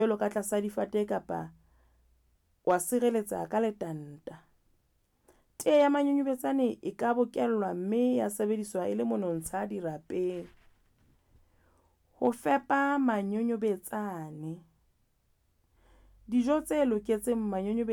jwalo ka tlasa difate kapa wa sireletsa ka letanta. Tee ya manyonyobetsane e ka bokellwa mme ya sebediswa e le monontsha dirapeng. Ho fepa manyonyobetsane. Dijo tse loketseng manyonyobetsane